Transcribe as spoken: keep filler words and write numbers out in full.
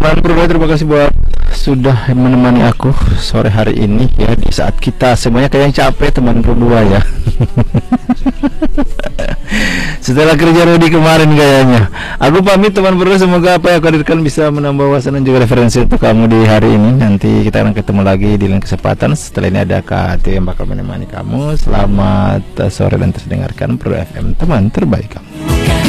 teman berdua, terima kasih buat sudah menemani aku sore hari ini ya, di saat kita semuanya kayaknya capek teman berdua ya. Setelah kerja Rudi kemarin kayaknya. Aku pamit teman berdua, semoga apa yang aku hadirkan bisa menambah wawasan dan juga referensi untuk kamu di hari ini. Nanti kita akan ketemu lagi di lain kesempatan. Setelah ini ada Kak Tio yang bakal menemani kamu. Selamat sore dan terus dengarkan Pro F M, teman terbaik kamu.